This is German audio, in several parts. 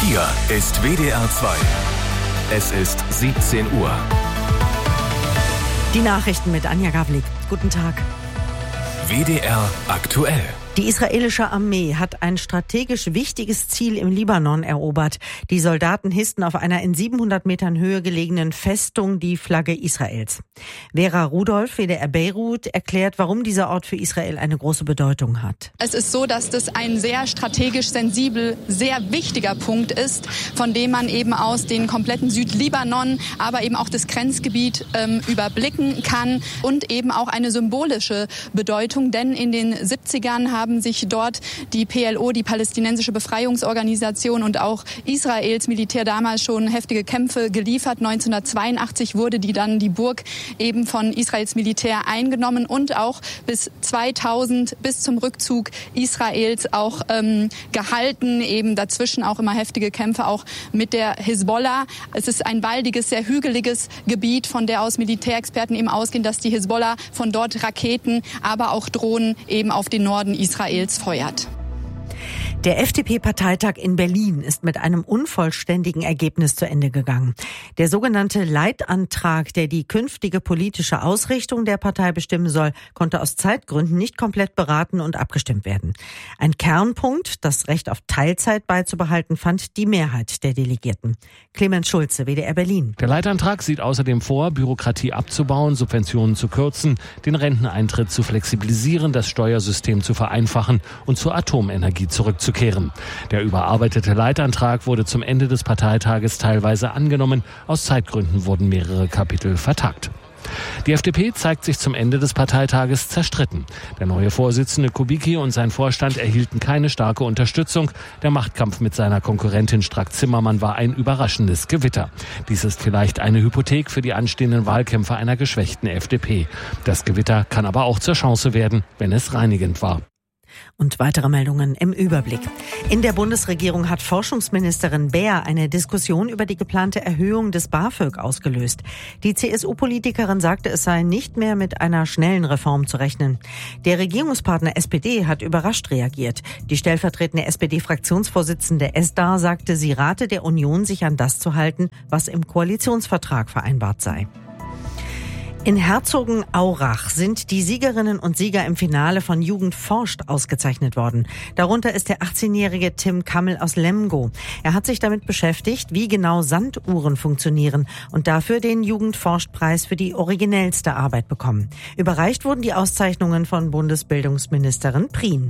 Hier ist WDR 2. Es ist 17 Uhr. Die Nachrichten mit Anja Gavlik. Guten Tag. WDR aktuell. Die israelische Armee hat ein strategisch wichtiges Ziel im Libanon erobert. Die Soldaten hissten auf einer in 700 Metern Höhe gelegenen Festung die Flagge Israels. Vera Rudolph, WDR Beirut, erklärt, warum dieser Ort für Israel eine große Bedeutung hat. Es ist so, dass das ein sehr strategisch sensibel, sehr wichtiger Punkt ist, von dem man eben aus den kompletten Südlibanon, aber eben auch das Grenzgebiet überblicken kann und eben auch eine symbolische Bedeutung, denn in den 70ern haben sich dort die PLO, die Palästinensische Befreiungsorganisation und auch Israels Militär damals schon heftige Kämpfe geliefert. 1982 wurde die Burg eben von Israels Militär eingenommen und auch bis 2000, bis zum Rückzug Israels auch gehalten. Eben dazwischen auch immer heftige Kämpfe auch mit der Hisbollah. Es ist ein waldiges, sehr hügeliges Gebiet, von der aus Militärexperten eben ausgehen, dass die Hisbollah von dort Raketen, aber auch Drohnen eben auf den Norden Israels feuert. Der FDP-Parteitag in Berlin ist mit einem unvollständigen Ergebnis zu Ende gegangen. Der sogenannte Leitantrag, der die künftige politische Ausrichtung der Partei bestimmen soll, konnte aus Zeitgründen nicht komplett beraten und abgestimmt werden. Ein Kernpunkt, das Recht auf Teilzeit beizubehalten, fand die Mehrheit der Delegierten. Clemens Schulze, WDR Berlin. Der Leitantrag sieht außerdem vor, Bürokratie abzubauen, Subventionen zu kürzen, den Renteneintritt zu flexibilisieren, das Steuersystem zu vereinfachen und zur Atomenergie zurückzukehren. Der überarbeitete Leitantrag wurde zum Ende des Parteitages teilweise angenommen. Aus Zeitgründen wurden mehrere Kapitel vertagt. Die FDP zeigt sich zum Ende des Parteitages zerstritten. Der neue Vorsitzende Kubicki und sein Vorstand erhielten keine starke Unterstützung. Der Machtkampf mit seiner Konkurrentin Strack-Zimmermann war ein überraschendes Gewitter. Dies ist vielleicht eine Hypothek für die anstehenden Wahlkämpfe einer geschwächten FDP. Das Gewitter kann aber auch zur Chance werden, wenn es reinigend war. Und weitere Meldungen im Überblick. In der Bundesregierung hat Forschungsministerin Baer eine Diskussion über die geplante Erhöhung des BAföG ausgelöst. Die CSU-Politikerin sagte, es sei nicht mehr mit einer schnellen Reform zu rechnen. Der Regierungspartner SPD hat überrascht reagiert. Die stellvertretende SPD-Fraktionsvorsitzende Esdar sagte, sie rate der Union, sich an das zu halten, was im Koalitionsvertrag vereinbart sei. In Herzogenaurach sind die Siegerinnen und Sieger im Finale von Jugend forscht ausgezeichnet worden. Darunter ist der 18-jährige Tim Kammel aus Lemgo. Er hat sich damit beschäftigt, wie genau Sanduhren funktionieren und dafür den Jugend forscht Preis für die originellste Arbeit bekommen. Überreicht wurden die Auszeichnungen von Bundesbildungsministerin Prien.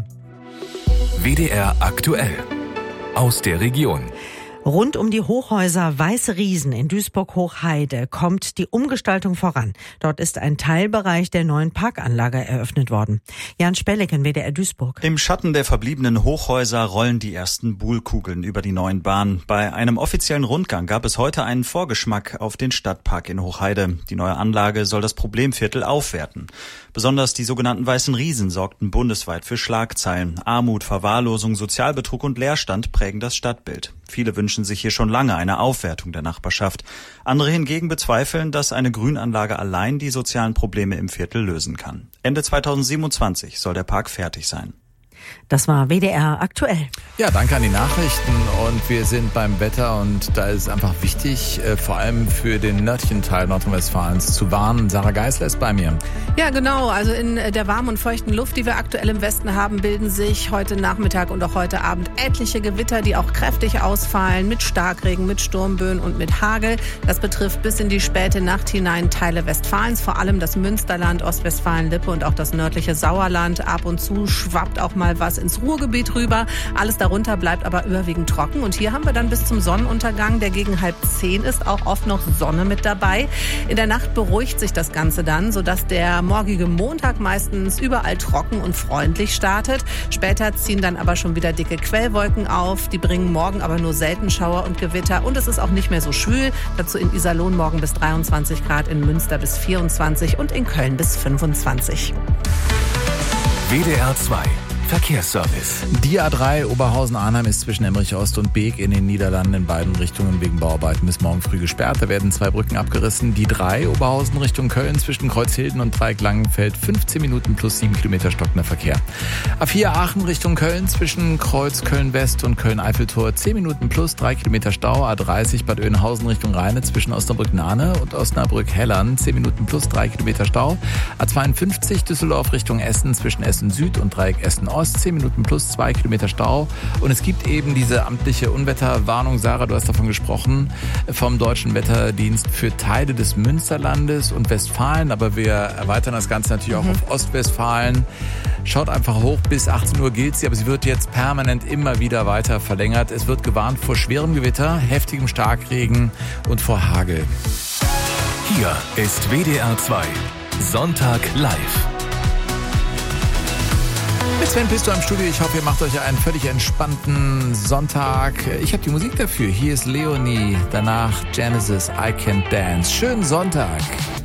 WDR aktuell. Aus der Region. Rund um die Hochhäuser Weiße Riesen in Duisburg-Hochheide kommt die Umgestaltung voran. Dort ist ein Teilbereich der neuen Parkanlage eröffnet worden. Jan Spelleken, WDR Duisburg. Im Schatten der verbliebenen Hochhäuser rollen die ersten Buhlkugeln über die neuen Bahnen. Bei einem offiziellen Rundgang gab es heute einen Vorgeschmack auf den Stadtpark in Hochheide. Die neue Anlage soll das Problemviertel aufwerten. Besonders die sogenannten Weißen Riesen sorgten bundesweit für Schlagzeilen. Armut, Verwahrlosung, Sozialbetrug und Leerstand prägen das Stadtbild. Viele wünschen sich hier schon lange eine Aufwertung der Nachbarschaft. Andere hingegen bezweifeln, dass eine Grünanlage allein die sozialen Probleme im Viertel lösen kann. Ende 2027 soll der Park fertig sein. Das war WDR aktuell. Ja, danke an die Nachrichten und wir sind beim Wetter und da ist es einfach wichtig, vor allem für den nördlichen Teil Nordrhein-Westfalens zu warnen. Sarah Geisler ist bei mir. Ja, genau. Also in der warmen und feuchten Luft, die wir aktuell im Westen haben, bilden sich heute Nachmittag und auch heute Abend etliche Gewitter, die auch kräftig ausfallen mit Starkregen, mit Sturmböen und mit Hagel. Das betrifft bis in die späte Nacht hinein Teile Westfalens, vor allem das Münsterland, Ostwestfalen-Lippe und auch das nördliche Sauerland. Ab und zu schwappt auch mal was ins Ruhrgebiet rüber. Alles darunter bleibt aber überwiegend trocken. Und hier haben wir dann bis zum Sonnenuntergang, der gegen 9:30 ist, auch oft noch Sonne mit dabei. In der Nacht beruhigt sich das Ganze dann, sodass der morgige Montag meistens überall trocken und freundlich startet. Später ziehen dann aber schon wieder dicke Quellwolken auf. Die bringen morgen aber nur selten Schauer und Gewitter. Und es ist auch nicht mehr so schwül. Dazu in Iserlohn morgen bis 23 Grad, in Münster bis 24 und in Köln bis 25. WDR 2. Verkehrsservice. Die A3 Oberhausen-Arnheim ist zwischen Emmerich-Ost und Beek in den Niederlanden in beiden Richtungen wegen Bauarbeiten bis morgen früh gesperrt. Da werden 2 Brücken abgerissen. Die 3 Oberhausen Richtung Köln zwischen Kreuzhilden und Dreieck-Langenfeld 15 Minuten plus 7 Kilometer stockender Verkehr. A4 Aachen Richtung Köln zwischen Kreuz Köln-West und Köln-Eiffeltor 10 Minuten plus 3 Kilometer Stau. A30 Bad Oeynhausen Richtung Rheine zwischen Osnabrück-Nahne und Osnabrück-Hellern 10 Minuten plus 3 Kilometer Stau. A52 Düsseldorf Richtung Essen zwischen Essen Süd und Dreieck Essen-Ost 10 Minuten plus 2 Kilometer Stau. Und es gibt eben diese amtliche Unwetterwarnung, Sarah, du hast davon gesprochen, vom Deutschen Wetterdienst für Teile des Münsterlandes und Westfalen. Aber wir erweitern das Ganze natürlich auch auf Ostwestfalen. Schaut einfach hoch, bis 18 Uhr gilt sie, aber sie wird jetzt permanent immer wieder weiter verlängert. Es wird gewarnt vor schwerem Gewitter, heftigem Starkregen und vor Hagel. Hier ist WDR 2 Sonntag live. Mit Sven Pisto im Studio. Ich hoffe, ihr macht euch einen völlig entspannten Sonntag. Ich habe die Musik dafür. Hier ist Leonie, danach Genesis, I Can't Dance. Schönen Sonntag.